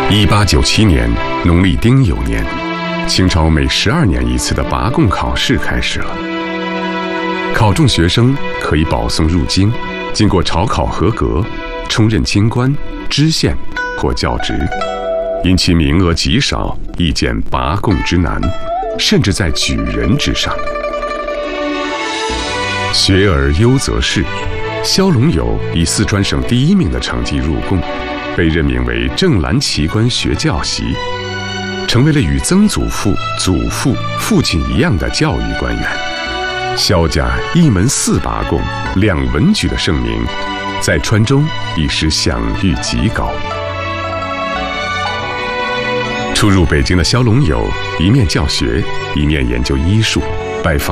1897年农历丁酉年，清朝每12年一次的拔贡考试开始了。考中学生可以保送入京，经过朝考合格，充任京官、知县或教职。因其名额极少，亦见拔贡之难，甚至在举人之上。学而优则仕，萧龙友以四川省第1名的成绩入贡，被任命为正蓝旗官学教习，成为了与曾祖父、祖父、父亲一样的教育官员。萧家一门4拔贡、2文举的盛名，在川中一时享誉极高。初入北京的萧龙友，一面教学，一面研究医术，拜访